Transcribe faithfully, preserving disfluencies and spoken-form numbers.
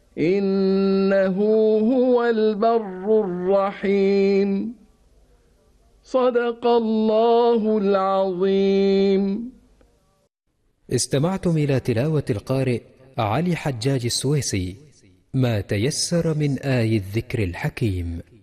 إنه هو البر الرحيم. صدق الله العظيم. استمعتم إلى تلاوة القارئ علي حجاج السويسي، ما تيسر من آي الذكر الحكيم.